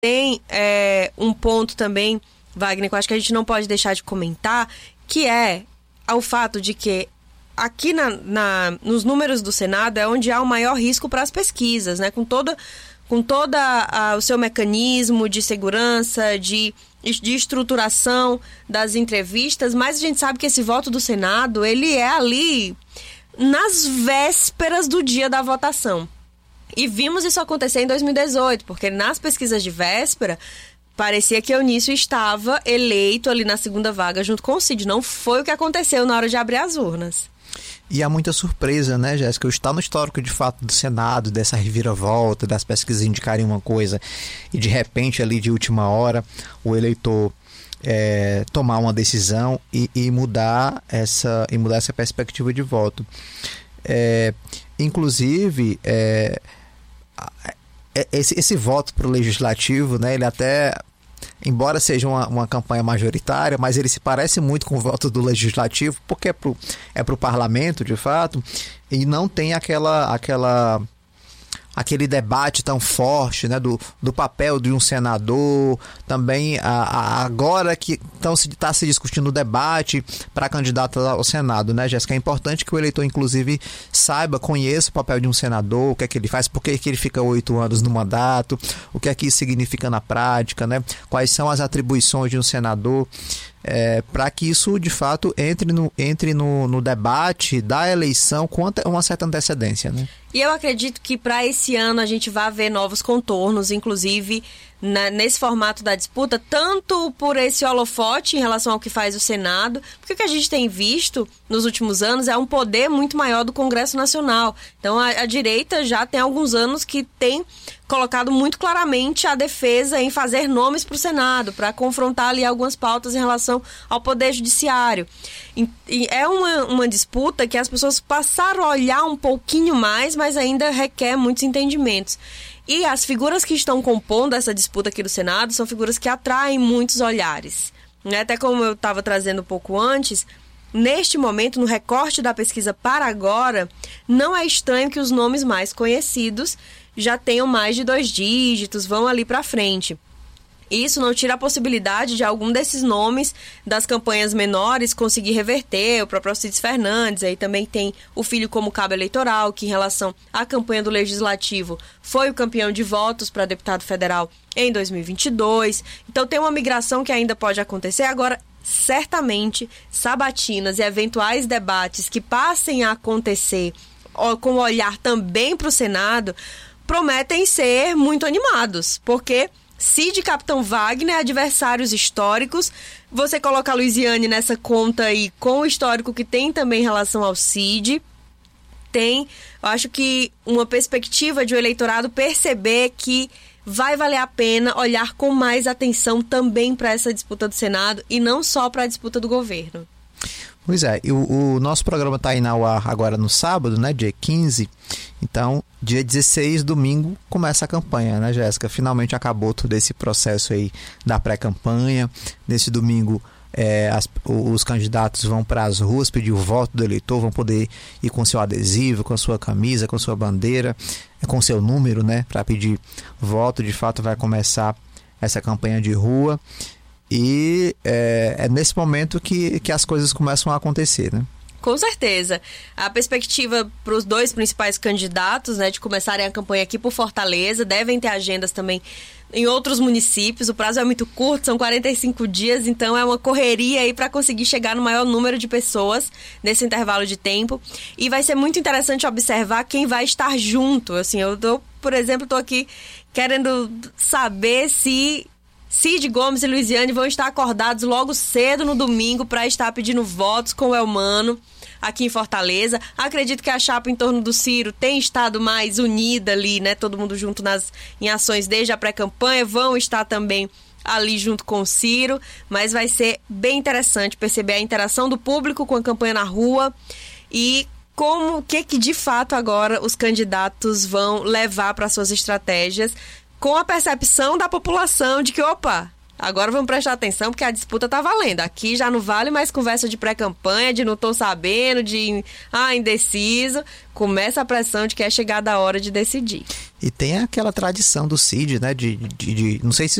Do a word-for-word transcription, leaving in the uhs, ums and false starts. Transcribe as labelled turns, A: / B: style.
A: tem é, um ponto também, Wagner, que eu acho que a gente não pode deixar de comentar, que é o fato de que aqui na, na, nos números do Senado é onde há o maior risco para as pesquisas, né? Com todo com toda a, o seu mecanismo de segurança, de, de estruturação das entrevistas, mas a gente sabe que esse voto do Senado, ele é ali nas vésperas do dia da votação. E vimos isso acontecer em dois mil e dezoito, porque nas pesquisas de véspera, parecia que Eunício estava eleito ali na segunda vaga junto com o Cid. Não foi o que aconteceu na hora de abrir as urnas.
B: E há muita surpresa, né, Jéssica? Está no histórico, de fato, do Senado, dessa reviravolta, das pesquisas indicarem uma coisa e, de repente, ali de última hora, o eleitor é, tomar uma decisão e, e, mudar essa, e mudar essa perspectiva de voto. É, inclusive, é, esse, esse voto para o legislativo, né, ele até... embora seja uma, uma campanha majoritária, mas ele se parece muito com o voto do legislativo, porque é pro, é pro parlamento, de fato, e não tem aquela, aquela, aquele debate tão forte, né, do, do papel de um senador, também a, a, agora que está se, tá se discutindo o debate para candidato ao Senado, né, Jéssica? É importante que o eleitor, inclusive, saiba, conheça o papel de um senador, o que é que ele faz, por que, que ele fica oito anos no mandato, o que é que isso significa na prática, né? Quais são as atribuições de um senador, é, para que isso, de fato, entre no, entre no, no debate da eleição com uma certa antecedência, né?
A: E eu acredito que para esse ano a gente vai ver novos contornos, inclusive na, nesse formato da disputa, tanto por esse holofote em relação ao que faz o Senado, porque o que a gente tem visto nos últimos anos é um poder muito maior do Congresso Nacional. Então a, a direita já tem alguns anos que tem colocado muito claramente a defesa em fazer nomes para o Senado, para confrontar ali algumas pautas em relação ao Poder Judiciário. E, e é uma, uma disputa que as pessoas passaram a olhar um pouquinho mais, mas ainda requer muitos entendimentos. E as figuras que estão compondo essa disputa aqui do Senado são figuras que atraem muitos olhares. Até como eu estava trazendo um pouco antes, neste momento, no recorte da pesquisa para agora, não é estranho que os nomes mais conhecidos já tenham mais de dois dígitos, vão ali para frente. Isso não tira a possibilidade de algum desses nomes das campanhas menores conseguir reverter, o próprio Alcides Fernandes, aí também tem o filho como cabo eleitoral, que em relação à campanha do Legislativo foi o campeão de votos para deputado federal em dois mil e vinte e dois. Então tem uma migração que ainda pode acontecer. Agora, certamente, sabatinas e eventuais debates que passem a acontecer com o olhar também para o Senado prometem ser muito animados, porque Cid e Capitão Wagner, adversários históricos, você coloca a Luiziane nessa conta aí com o histórico que tem também em relação ao Cid, tem, eu acho que uma perspectiva de o eleitorado perceber que vai valer a pena olhar com mais atenção também para essa disputa do Senado e não só para a disputa do governo.
B: Pois é, e o, o nosso programa está indo ao ar agora no sábado, né, dia quinze, então dia dezesseis, domingo, começa a campanha, né, Jéssica? Finalmente acabou todo esse processo aí da pré-campanha. Nesse domingo, é, as, os candidatos vão para as ruas pedir o voto do eleitor, vão poder ir com seu adesivo, com sua camisa, com sua bandeira, com seu número, né, para pedir voto. De fato, vai começar essa campanha de rua. E é, é nesse momento que, que as coisas começam a acontecer, né?
A: Com certeza. A perspectiva para os dois principais candidatos, né, de começarem a campanha aqui por Fortaleza, devem ter agendas também em outros municípios. O prazo é muito curto, são quarenta e cinco dias, então é uma correria aí para conseguir chegar no maior número de pessoas nesse intervalo de tempo. E vai ser muito interessante observar quem vai estar junto. Assim, eu, tô, por exemplo, estou aqui querendo saber se Cid Gomes e Luiziane vão estar acordados logo cedo no domingo para estar pedindo votos com o Elmano aqui em Fortaleza. Acredito que a chapa em torno do Ciro tem estado mais unida ali, né? Todo mundo junto nas, em ações desde a pré-campanha. Vão estar também ali junto com o Ciro, mas vai ser bem interessante perceber a interação do público com a campanha na rua e como o que, que de fato agora os candidatos vão levar para suas estratégias, com a percepção da população de que, opa, agora vamos prestar atenção porque a disputa tá valendo. Aqui já não vale mais conversa de pré-campanha, de não tô sabendo, de ah, indeciso. Começa a pressão de que é chegada a hora de decidir.
B: E tem aquela tradição do Cid, né? De, de, de não sei se